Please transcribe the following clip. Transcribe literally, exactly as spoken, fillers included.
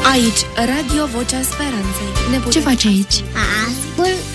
Aici, Radio Vocea Speranței. Ne Ce faci aici? Ascult